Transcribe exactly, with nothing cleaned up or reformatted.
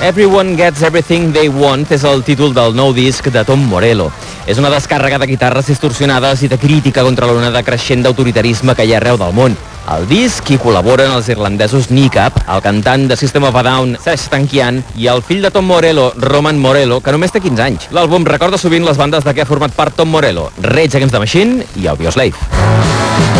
Everyone Gets Everything They Want és el títol del nou disc de Tom Morello. És una descàrrega de guitarres distorsionades i de crítica contra l'onada creixent d'autoritarisme que hi ha arreu del món. Al disc hi col·laboren els irlandesos Nick Up, el cantant de System of a Down, Serj Tankian, i el fill de Tom Morello, Roman Morello, que només té quinze anys. L'àlbum recorda sovint les bandes de què ha format part Tom Morello, Rage Against the Machine i Audioslave.